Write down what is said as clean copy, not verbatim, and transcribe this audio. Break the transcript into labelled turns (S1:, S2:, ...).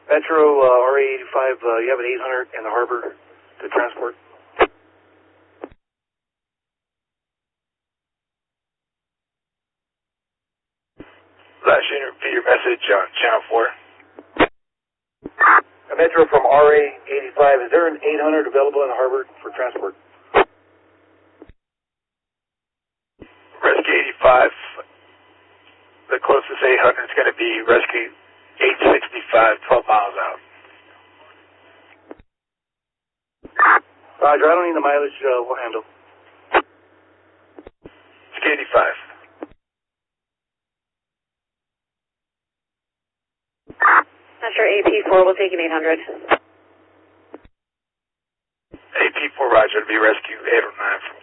S1: Metro RA85, you have an 800 in the harbor to transport.
S2: Last unit, repeat your message on channel 4.
S1: A Metro from RA85, is there an 800 available in the harbor for transport?
S2: Rescue 85, the closest 800 is going to be Rescue 865, 12 miles out.
S1: Roger, I don't need the mileage, we'll handle.
S2: Rescue 85.
S3: Metro AP4 will take an 800.
S2: AP4, Roger, to be Rescue 809 from